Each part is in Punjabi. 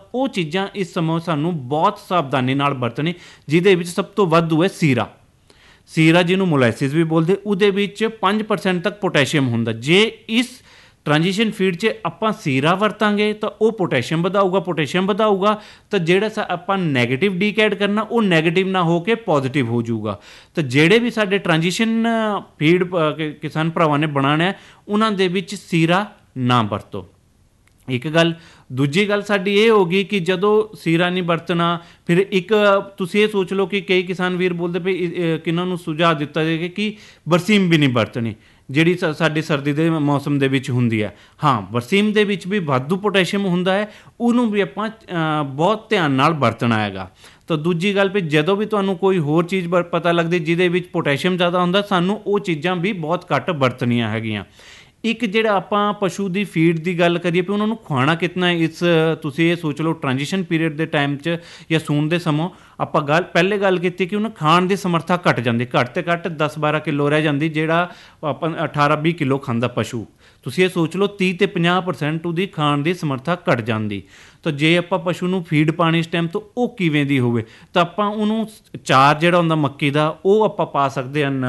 ਉਹ ਚੀਜ਼ਾਂ ਇਸ ਸਮੇਂ ਸਾਨੂੰ ਬਹੁਤ ਸਾਵਧਾਨੀ ਨਾਲ ਵਰਤਣੀ, ਜਿਹਦੇ ਵਿੱਚ ਸਭ ਤੋਂ ਵੱਧ ਹੈ ਸੀਰਾ। ਸੀਰਾ ਜਿਹਨੂੰ ਮੋਲੈਸਿਸ ਵੀ ਬੋਲਦੇ, ਉਹਦੇ ਵਿੱਚ 5% ਤੱਕ ਪੋਟੈਸ਼ੀਅਮ ਹੁੰਦਾ। ਜੇ ਇਸ ਟ੍ਰਾਂਜੀਸ਼ਨ ਫੀਡ 'ਚ ਆਪਾਂ ਸੀਰਾ ਵਰਤਾਂਗੇ ਤਾਂ ਉਹ ਪੋਟੈਸ਼ੀਅਮ ਵਧਾਊਗਾ ਤਾਂ ਜਿਹੜਾ ਆਪਾਂ ਨੈਗੇਟਿਵ ਡੀਕੈਡ ਕਰਨਾ ਉਹ ਨੈਗੇਟਿਵ ਨਾ ਹੋ ਕੇ ਪੋਜ਼ੀਟਿਵ ਹੋ ਜਾਊਗਾ। ਤਾਂ ਜਿਹੜੇ ਵੀ ਸਾਡੇ ਟ੍ਰਾਂਜੀਸ਼ਨ ਫੀਡ ਕਿਸਾਨ ਭਰਾਵਾਂ ਨੇ ਬਣਾਉਣਾ ਉਹਨਾਂ ਦੇ ਵਿੱਚ ਸੀਰਾ ਨਾ ਵਰਤੋ। ਇੱਕ ਗੱਲ। ਦੂਜੀ ਗੱਲ ਸਾਡੀ ਇਹ ਹੋ ਗਈ ਕਿ ਜਦੋਂ ਸੀਰਾ ਨਹੀਂ ਵਰਤਣਾ, ਫਿਰ ਇੱਕ ਤੁਸੀਂ ਇਹ ਸੋਚ ਲਓ ਕਿ ਕਈ ਕਿਸਾਨ ਵੀਰ ਬੋਲਦੇ ਪਏ ਕਿਹਨਾਂ ਨੂੰ ਸੁਝਾਅ ਦਿੱਤਾ ਜਾਏਗਾ ਕਿ ਬਰਸੀਮ ਵੀ ਨਹੀਂ ਵਰਤਣੀ, ਜਿਹੜੀ ਸਾਡੀ ਸਰਦੀ ਦੇ ਮੌਸਮ ਦੇ ਵਿੱਚ ਹੁੰਦੀ ਹੈ। ਹਾਂ, ਬਰਸੀਮ ਦੇ ਵਿੱਚ ਵੀ ਵਾਧੂ ਪੋਟੈਸ਼ੀਅਮ ਹੁੰਦਾ ਹੈ, ਉਹਨੂੰ ਵੀ ਆਪਾਂ ਬਹੁਤ ਧਿਆਨ ਨਾਲ ਵਰਤਣਾ ਹੈਗਾ। ਤਾਂ ਦੂਜੀ ਗੱਲ ਵੀ ਜਦੋਂ ਵੀ ਤੁਹਾਨੂੰ ਕੋਈ ਹੋਰ ਚੀਜ਼ ਪਤਾ ਲੱਗਦੀ ਜਿਹਦੇ ਵਿੱਚ ਪੋਟੈਸ਼ੀਅਮ ਜ਼ਿਆਦਾ ਹੁੰਦਾ, ਸਾਨੂੰ ਉਹ ਚੀਜ਼ਾਂ ਵੀ ਬਹੁਤ ਘੱਟ ਵਰਤਣੀਆਂ ਹੈਗੀਆਂ। ਇੱਕ ਜਿਹੜਾ ਆਪਾਂ ਪਸ਼ੂ ਦੀ ਫੀਡ ਦੀ ਗੱਲ ਕਰੀਏ ਵੀ ਉਹਨਾਂ ਨੂੰ ਖਵਾਉਣਾ ਕਿਤਨਾ, ਤੁਸੀਂ ਇਹ ਸੋਚ ਲਓ ਟ੍ਰਾਂਜੀਸ਼ਨ ਪੀਰੀਅਡ ਦੇ ਟਾਈਮ 'ਚ ਜਾਂ ਸੂਣ ਦੇ ਸਮੇਂ ਆਪਾਂ ਪਹਿਲੇ ਗੱਲ ਕੀਤੀ ਕਿ ਉਹਨਾਂ ਖਾਣ ਦੀ ਸਮਰੱਥਾ ਘੱਟ ਜਾਂਦੀ, ਘੱਟ ਤੋਂ ਘੱਟ 10-12 ਕਿਲੋ ਰਹਿ ਜਾਂਦੀ, ਜਿਹੜਾ ਆਪਾਂ 18-20 ਕਿਲੋ ਖਾਂਦਾ ਪਸ਼ੂ। ਤੁਸੀਂ ਇਹ ਸੋਚ ਲਓ 30 ਤੋਂ 50% ਉਹਦੀ ਖਾਣ ਦੀ ਸਮਰੱਥਾ ਘੱਟ ਜਾਂਦੀ। ਤਾਂ ਜੇ ਆਪਾਂ ਪਸ਼ੂ ਨੂੰ ਫੀਡ ਪਾਣੀ ਇਸ ਟਾਈਮ ਤੋਂ ਉਹ ਕਿਵੇਂ ਦੀ ਹੋਵੇ, ਤਾਂ ਆਪਾਂ ਉਹਨੂੰ ਚਾਰ ਜਿਹੜਾ ਹੁੰਦਾ ਮੱਕੀ ਦਾ ਉਹ ਆਪਾਂ ਪਾ ਸਕਦੇ ਹਨ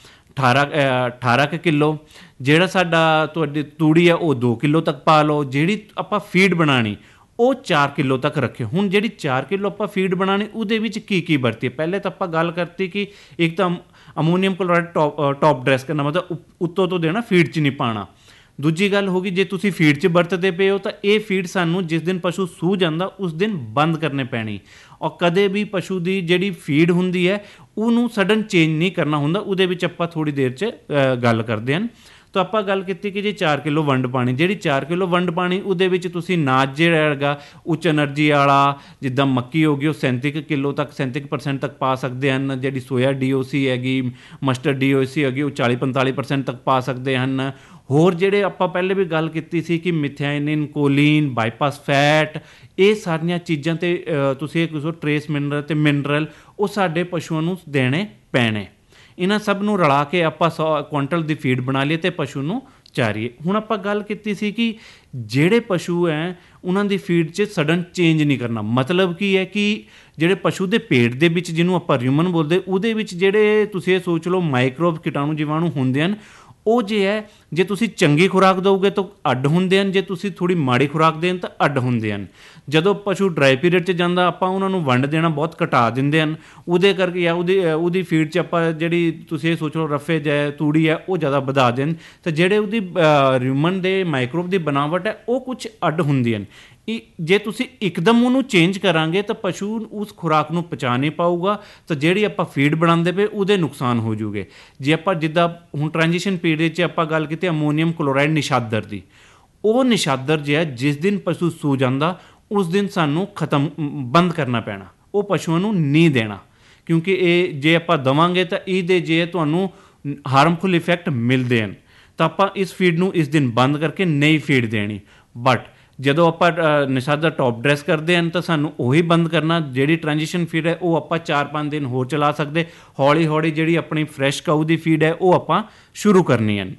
18 ਕਿਲੋ। ਜਿਹੜਾ ਸਾਡਾ ਤੁਹਾਡੀ ਤੂੜੀ ਆ ਉਹ 2 ਕਿਲੋ ਤੱਕ ਪਾ ਲਓ। ਜਿਹੜੀ ਆਪਾਂ ਫੀਡ ਬਣਾਉਣੀ ਉਹ 4 ਕਿਲੋ ਤੱਕ ਰੱਖਿਓ। ਹੁਣ ਜਿਹੜੀ 4 ਕਿਲੋ ਆਪਾਂ ਫੀਡ ਬਣਾਉਣੀ ਉਹਦੇ ਵਿੱਚ ਕੀ ਵਰਤੀਏ, ਪਹਿਲੇ ਤਾਂ ਆਪਾਂ ਗੱਲ ਕਰਤੀ ਕਿ ਇੱਕ ਤਾਂ ਅਮੋਨੀਅਮ ਕਲੋਰਾਈਡ ਟੌਪ ਡਰੈਸ ਕਰਨਾ, ਮਤਲਬ ਉੱਤੋਂ ਤੋਂ ਦੇਣਾ, ਫੀਡ 'ਚ ਨਹੀਂ ਪਾਉਣਾ। ਦੂਜੀ ਗੱਲ ਹੋ ਗਈ ਜੇ ਤੁਸੀਂ ਫੀਡ 'ਚ ਵਰਤਦੇ ਪਏ ਹੋ ਤਾਂ ਇਹ ਫੀਡ ਸਾਨੂੰ ਜਿਸ ਦਿਨ ਪਸ਼ੂ ਸੂ ਜਾਂਦਾ ਉਸ ਦਿਨ ਬੰਦ ਕਰਨੇ ਪੈਣੀ। ਔਰ ਕਦੇ ਵੀ ਪਸ਼ੂ ਦੀ ਜਿਹੜੀ ਫੀਡ ਹੁੰਦੀ ਹੈ ਉਹਨੂੰ ਸਡਨ ਚੇਂਜ ਨਹੀਂ ਕਰਨਾ ਹੁੰਦਾ, ਉਹਦੇ ਵਿੱਚ ਆਪਾਂ ਥੋੜ੍ਹੀ ਦੇਰ 'ਚ ਗੱਲ ਕਰਦੇ ਹਨ। ਤਾਂ ਆਪਾਂ ਗੱਲ ਕੀਤੀ ਕਿ ਜੇ 4 ਕਿਲੋ ਵੰਡ ਪਾਣੀ, ਜਿਹੜੀ 4 ਕਿਲੋ ਵੰਡ ਪਾਣੀ ਉਹਦੇ ਵਿੱਚ ਤੁਸੀਂ ਨਾਜ ਜਿਹੜਾ ਹੈਗਾ ਉੱਚ ਐਨਰਜੀ ਵਾਲਾ, ਜਿੱਦਾਂ ਮੱਕੀ ਹੋ ਗਈ ਉਹ 37 ਕਿਲੋ ਤੱਕ 37% ਤੱਕ ਪਾ ਸਕਦੇ ਹਨ। ਜਿਹੜੀ ਸੋਇਆ DOC ਹੈਗੀ, ਮਸਟਰਡ DOC ਹੈਗੀ, ਉਹ 40-45% ਤੱਕ ਪਾ ਸਕਦੇ ਹਨ। ਹੋਰ ਜਿਹੜੇ ਆਪਾਂ ਪਹਿਲੇ ਵੀ ਗੱਲ ਕੀਤੀ ਸੀ ਕਿ ਮਿਥਾਈਨਿਨ, ਕੋਲੀਨ, ਬਾਈਪਾਸ ਫੈਟ, ਇਹ ਸਾਰੀਆਂ ਚੀਜ਼ਾਂ 'ਤੇ ਤੁਸੀਂ ਇਹ ਕੁਝ ਟਰੇਸ ਮਿਨਰਲ ਅਤੇ ਮਿਨਰਲ ਉਹ ਸਾਡੇ ਪਸ਼ੂਆਂ ਨੂੰ ਦੇਣੇ ਪੈਣੇ। ਇਹਨਾਂ ਸਭ ਨੂੰ ਰਲਾ ਕੇ ਆਪਾਂ 100 ਕੁਇੰਟਲ ਦੀ ਫੀਡ ਬਣਾ ਲਈਏ ਅਤੇ ਪਸ਼ੂ ਨੂੰ ਚਾਰੀਏ। ਹੁਣ ਆਪਾਂ ਗੱਲ ਕੀਤੀ ਸੀ ਕਿ ਜਿਹੜੇ ਪਸ਼ੂ ਹੈ ਉਹਨਾਂ ਦੀ ਫੀਡ 'ਚ ਸਡਨ ਚੇਂਜ ਨਹੀਂ ਕਰਨਾ। ਮਤਲਬ ਕੀ ਹੈ ਕਿ ਜਿਹੜੇ ਪਸ਼ੂ ਦੇ ਪੇਟ ਦੇ ਵਿੱਚ ਜਿਹਨੂੰ ਆਪਾਂ ਰਿਊਮਨ ਬੋਲਦੇ, ਉਹਦੇ ਵਿੱਚ ਜਿਹੜੇ ਤੁਸੀਂ ਇਹ ਸੋਚ ਲਓ ਮਾਈਕਰੋਬ ਕੀਟਾਣੂ ਜੀਵਾਣੂ ਹੁੰਦੇ ਹਨ, ਉਹ ਜੇ ਤੁਸੀਂ ਚੰਗੀ ਖੁਰਾਕ ਦਿਓਗੇ ਤਾਂ ਅੱਡ ਹੁੰਦੇ ਹਨ, ਜੇ ਤੁਸੀਂ ਥੋੜ੍ਹੀ ਮਾੜੀ ਖੁਰਾਕ ਦੇਣ ਤਾਂ ਅੱਡ ਹੁੰਦੇ ਹਨ। ਜਦੋਂ ਪਸ਼ੂ ਡਰਾਈ ਪੀਰੀਅਡ 'ਚ ਜਾਂਦਾ ਆਪਾਂ ਉਹਨਾਂ ਨੂੰ ਵੰਡ ਦੇਣਾ ਬਹੁਤ ਘਟਾ ਦਿੰਦੇ ਹਨ, ਉਹਦੇ ਕਰਕੇ ਜਾਂ ਉਹਦੀ ਫੀਡ 'ਚ ਆਪਾਂ ਜਿਹੜੀ ਤੁਸੀਂ ਇਹ ਸੋਚ ਲਓ ਰਫੇਜ ਹੈ, ਤੂੜੀ ਹੈ, ਉਹ ਜ਼ਿਆਦਾ ਵਧਾ ਦੇਣ ਤਾਂ ਜਿਹੜੇ ਉਹਦੀ ਰਿਊਮਨ ਦੇ ਮਾਈਕਰੋਬ ਦੀ ਬਣਾਵਟ ਹੈ ਉਹ ਕੁਛ ਅੱਡ ਹੁੰਦੀਆਂ ਹਨ। ਜੇ ਤੁਸੀਂ ਇੱਕਦਮ ਉਹਨੂੰ ਚੇਂਜ ਕਰਾਂਗੇ ਤਾਂ ਪਸ਼ੂ ਉਸ ਖੁਰਾਕ ਨੂੰ ਪਚਾ ਨਹੀਂ ਪਾਊਗਾ, ਤਾਂ ਜਿਹੜੀ ਆਪਾਂ ਫੀਡ ਬਣਾਉਂਦੇ ਪਏ ਉਹਦੇ ਨੁਕਸਾਨ ਹੋ ਜੂਗੇ। ਜੇ ਆਪਾਂ ਜਿੱਦਾਂ ਹੁਣ ਟ੍ਰਾਂਜੀਸ਼ਨ ਪੀਰੀਅਡ 'ਚ ਆਪਾਂ ਗੱਲ ਕੀਤੀ ਅਮੋਨੀਅਮ ਕਲੋਰਾਈਡ ਨਿਸ਼ਾਦਰ ਦੀ, ਉਹ ਨਿਸ਼ਾਦਰ ਜੇ ਹੈ ਜਿਸ ਦਿਨ ਪਸ਼ੂ ਸੂ ਜਾਂਦਾ ਉਸ ਦਿਨ ਸਾਨੂੰ ਬੰਦ ਕਰਨਾ ਪੈਣਾ, ਉਹ ਪਸ਼ੂਆਂ ਨੂੰ ਨਹੀਂ ਦੇਣਾ, ਕਿਉਂਕਿ ਇਹ ਜੇ ਆਪਾਂ ਦੇਵਾਂਗੇ ਤਾਂ ਇਹਦੇ ਜੇ ਤੁਹਾਨੂੰ ਹਾਰਮਫੁਲ ਇਫੈਕਟ ਮਿਲਦੇ ਹਨ। ਤਾਂ ਆਪਾਂ ਇਸ ਫੀਡ ਨੂੰ ਇਸ ਦਿਨ ਬੰਦ ਕਰਕੇ ਨਈ ਫੀਡ ਦੇਣੀ। ਬਟ ਜਦੋਂ ਆਪਾਂ ਨਿਸ਼ਾਦਰ ਟੌਪ ਡਰੈਸ ਕਰਦੇ ਹਨ ਤਾਂ ਸਾਨੂੰ ਉਹੀ ਬੰਦ ਕਰਨਾ। ਜਿਹੜੀ ਟ੍ਰਾਂਜੀਸ਼ਨ ਫੀਡ ਹੈ ਉਹ ਆਪਾਂ 4-5 ਦਿਨ ਹੋਰ ਚਲਾ ਸਕਦੇ। ਹੌਲੀ ਹੌਲੀ ਜਿਹੜੀ ਆਪਣੀ ਫਰੈਸ਼ ਕਾਊ ਦੀ ਫੀਡ ਹੈ ਉਹ ਆਪਾਂ ਸ਼ੁਰੂ ਕਰਨੀ ਹਨ।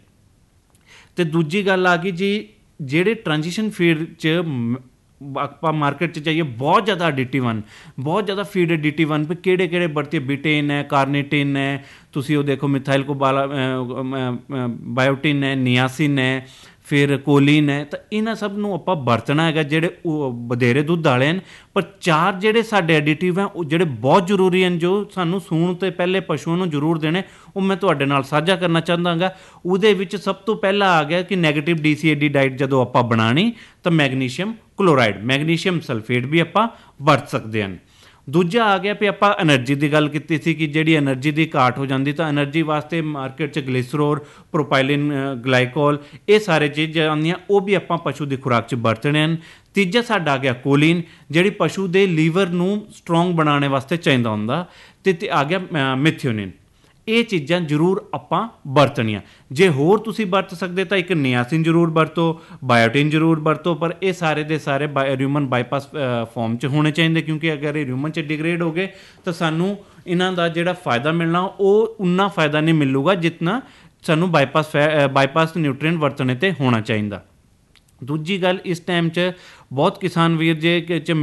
ਅਤੇ ਦੂਜੀ ਗੱਲ ਆ ਗਈ ਜੀ, ਜਿਹੜੇ ਟ੍ਰਾਂਜੀਸ਼ਨ ਫੀਡ 'ਚ ਆਪਾਂ ਮਾਰਕੀਟ 'ਚ ਜਾਈਏ ਬਹੁਤ ਜ਼ਿਆਦਾ ਐਡੀਟਿਵ ਹਨ, ਬਹੁਤ ਜ਼ਿਆਦਾ ਫੀਡ ਐਡੀਟਿਵ ਹਨ। ਵੀ ਕਿਹੜੇ ਵਰਤੀਏ, ਬਿਟੇਨ ਹੈ, ਕਾਰਨੀਟਿਨ ਹੈ, ਤੁਸੀਂ ਉਹ ਦੇਖੋ ਮਿਥਾਈਲ ਬਾਇਓਟਿਨ ਹੈ, ਨਿਆਸਿਨ ਹੈ, ਫਿਰ ਕੋਲੀਨ ਹੈ। ਤਾਂ ਇਹਨਾਂ ਸਭ ਨੂੰ ਆਪਾਂ ਵਰਤਣਾ ਹੈਗਾ ਜਿਹੜੇ ਉਹ ਵਧੇਰੇ ਦੁੱਧ ਵਾਲੇ ਹਨ। ਪਰ 4 ਜਿਹੜੇ ਸਾਡੇ ਐਡੀਟਿਵ ਹੈ ਉਹ ਜਿਹੜੇ ਬਹੁਤ ਜ਼ਰੂਰੀ ਹਨ, ਜੋ ਸਾਨੂੰ ਸੂਣ ਤੋਂ ਪਹਿਲੇ ਪਸ਼ੂਆਂ ਨੂੰ ਜ਼ਰੂਰ ਦੇਣੇ, ਉਹ ਮੈਂ ਤੁਹਾਡੇ ਨਾਲ ਸਾਂਝਾ ਕਰਨਾ ਚਾਹੁੰਦਾ ਗਾ। ਉਹਦੇ ਵਿੱਚ ਸਭ ਤੋਂ ਪਹਿਲਾਂ ਆ ਗਿਆ ਕਿ ਨੈਗੇਟਿਵ DCAD ਡਾਈਟ ਜਦੋਂ ਆਪਾਂ ਬਣਾਉਣੀ ਤਾਂ ਮੈਗਨੀਸ਼ੀਅਮ ਕਲੋਰਾਈਡ, ਮੈਗਨੀਸ਼ੀਅਮ ਸਲਫੇਟ ਵੀ ਆਪਾਂ ਵਰਤ ਸਕਦੇ ਹਨ। ਦੂਜਾ ਆ ਗਿਆ ਵੀ ਆਪਾਂ ਐਨਰਜੀ ਦੀ ਗੱਲ ਕੀਤੀ ਸੀ ਕਿ ਜਿਹੜੀ ਐਨਰਜੀ ਦੀ ਘਾਟ ਹੋ ਜਾਂਦੀ ਤਾਂ ਐਨਰਜੀ ਵਾਸਤੇ ਮਾਰਕੀਟ 'ਚ ਗਲਿਸਰੋਲ, ਪ੍ਰੋਪਾਈਲਿਨ ਗਲਾਈਕੋਲ, ਇਹ ਸਾਰੇ ਚੀਜ਼ਾਂ ਆਉਂਦੀਆਂ, ਉਹ ਵੀ ਆਪਾਂ ਪਸ਼ੂ ਦੀ ਖੁਰਾਕ 'ਚ ਵਰਤਣੇ ਹਨ। ਤੀਜਾ ਸਾਡਾ ਆ ਗਿਆ ਕੋਲੀਨ, ਜਿਹੜੀ ਪਸ਼ੂ ਦੇ ਲੀਵਰ ਨੂੰ ਸਟਰੋਂਗ ਬਣਾਉਣ ਵਾਸਤੇ ਚਾਹੀਦਾ ਹੁੰਦਾ। ਅਤੇ ਆ ਗਿਆ ਮਿਥਿਓਨਿਨ। ਇਹ ਚੀਜ਼ਾਂ ਜ਼ਰੂਰ ਆਪਾਂ ਵਰਤਣੀਆਂ। ਜੇ ਹੋਰ ਤੁਸੀਂ ਵਰਤ ਸਕਦੇ ਤਾਂ ਇੱਕ ਨਿਆਸਿਨ ਜ਼ਰੂਰ ਵਰਤੋ, ਬਾਇਓਟਿਨ ਜ਼ਰੂਰ ਵਰਤੋ, ਪਰ ਇਹ ਸਾਰੇ ਦੇ ਸਾਰੇ ਰਿਊਮਨ ਬਾਈਪਾਸ ਫਾਰਮ 'ਚ ਹੋਣੇ ਚਾਹੀਦੇ, ਕਿਉਂਕਿ ਅਗਰ ਇਹ ਰਿਊਮਨ 'ਚ ਡਿਗਰੇਡ ਹੋ ਗਏ ਤਾਂ ਸਾਨੂੰ ਇਹਨਾਂ ਦਾ ਜਿਹੜਾ ਫਾਇਦਾ ਮਿਲਣਾ ਉਹ ਉਨਾ ਫਾਇਦਾ ਨਹੀਂ ਮਿਲੂਗਾ ਜਿਤਨਾ ਸਾਨੂੰ ਬਾਈਪਾਸ ਨਿਊਟਰੀਐਂਟ ਵਰਤਣੇ 'ਤੇ ਹੋਣਾ ਚਾਹੀਦਾ। ਦੂਜੀ ਗੱਲ, ਇਸ ਟਾਈਮ 'ਚ ਬਹੁਤ ਕਿਸਾਨ ਵੀਰ ਜੇ